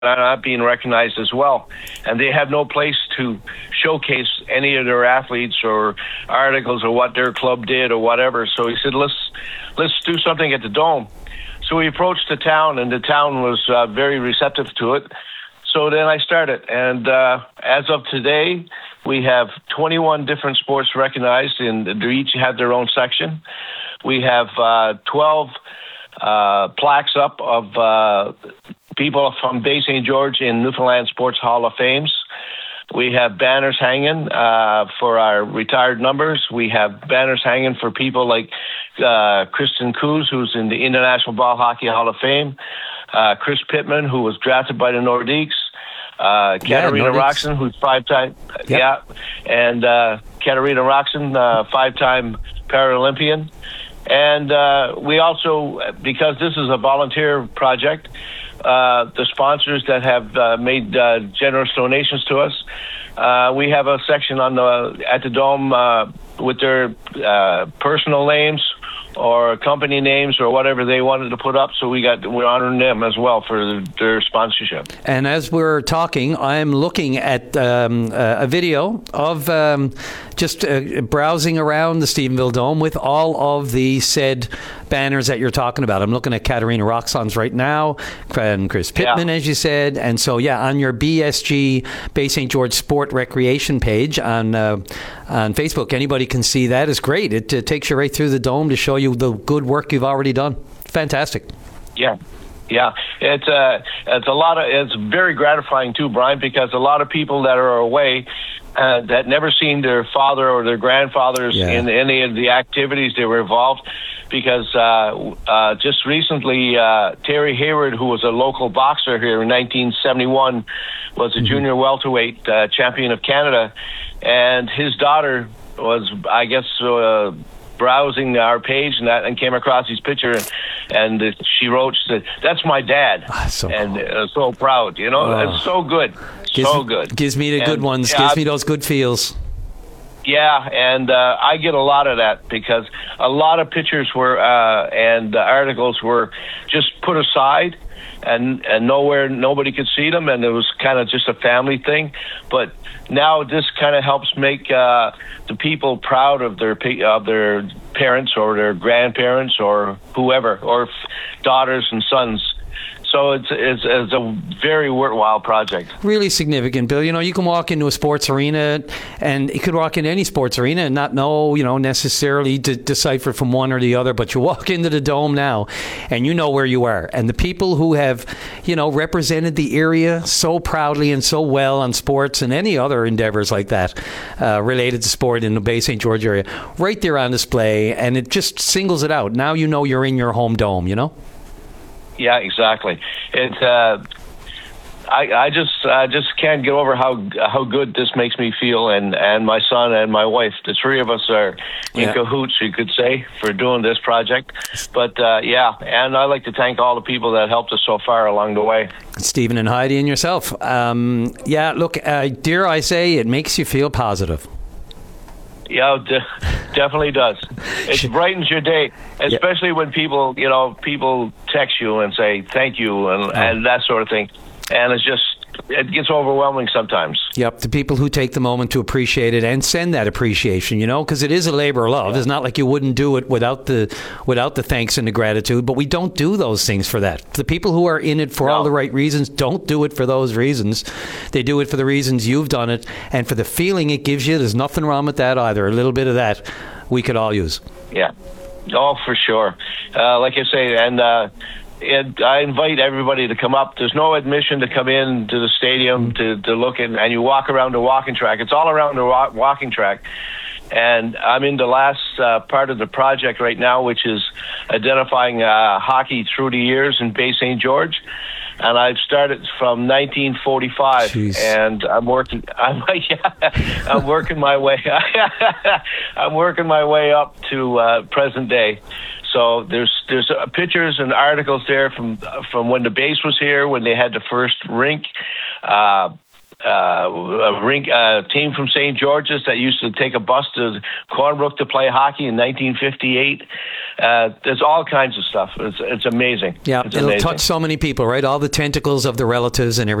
not being recognized as well, and they have no place to showcase any of their athletes or articles or what their club did or whatever. So he said, let's do something at the Dome. So we approached the town, and the town was very receptive to it. So then I started, and as of today, we have 21 different sports recognized, and they each have their own section. We have 12 plaques up of people from Bay St. George in Newfoundland Sports Hall of Fames. We have banners hanging for our retired numbers. We have banners hanging for people like Kristen Coos, who's in the International Ball Hockey Hall of Fame, Chris Pittman, who was drafted by the Nordiques, Katarina Roxon, who's five-time, and Katarina Roxon, five-time Paralympian. And we also, because this is a volunteer project, the sponsors that have made generous donations to us, we have a section at the Dome with their personal names or company names or whatever they wanted to put up. So we're honoring them as well for their sponsorship. And as we're talking, I'm looking at a video of just browsing around the Stephenville Dome with all of the said banners that you're talking about. I'm looking at Katarina Roxon's right now, and Chris Pittman, as you said. And so, on your BSG, Bay St. George Sport Recreation page on Facebook, anybody can see that. It's great. It takes you right through the Dome to show you the good work you've already done. Fantastic. Yeah. It's a lot of. It's very gratifying too, Brian, because a lot of people that are away that never seen their father or their grandfathers in any of the activities they were involved. Because just recently, Terry Hayward, who was a local boxer here in 1971, was a junior welterweight champion of Canada, and his daughter was, I guess, browsing our page and came across his picture, and she wrote, she said, "That's my dad," and so proud, It's so good, so good. Gives me the good ones. Gives me those good feels. Yeah, and I get a lot of that because a lot of pictures were and articles were just put aside, and nobody could see them, and it was kind of just a family thing. But now this kind of helps make the people proud of their parents or their grandparents or whoever, or daughters and sons. So it's a very worthwhile project. Really significant, Bill. You can walk into a sports arena, and you could walk into any sports arena and not know, necessarily to decipher from one or the other. But you walk into the Dome now, and you know where you are. And the people who have, represented the area so proudly and so well on sports and any other endeavors like that related to sport in the Bay St. George area, right there on display, and it just singles it out. Now you're in your home Dome. Yeah, exactly. It's I just can't get over how good this makes me feel, and my son and my wife. The three of us are in cahoots, you could say, for doing this project. But and I'd like to thank all the people that helped us so far along the way. Stephen and Heidi and yourself. Look, dare I say, it makes you feel positive. Yeah, definitely does. It brightens your day, especially when people text you and say thank you and that sort of thing. And it gets overwhelming sometimes. Yep, the people who take the moment to appreciate it and send that appreciation, because it is a labor of love. Yeah. It's not like you wouldn't do it without the thanks and the gratitude, but we don't do those things for that. The people who are in it for all the right reasons don't do it for those reasons. They do it for the reasons you've done it, and for the feeling it gives you. There's nothing wrong with that either. A little bit of that we could all use. Yeah. Oh, for sure. Like I say, and I invite everybody to come up. There's no admission to come in to the stadium to look at, and you walk around the walking track. It's all around the walking track. And I'm in the last part of the project right now, which is identifying hockey through the years in Bay St. George. And I've started from 1945. Jeez. And I'm working my way. I'm working my way up to present day. So there's pictures and articles there from when the base was here, when they had the first rink. a team from St. George's that used to take a bus to Cornbrook to play hockey in 1958. There's all kinds of stuff. It's amazing. Yeah, it's it'll amazing. touch so many people, right? All the tentacles of the relatives and everything.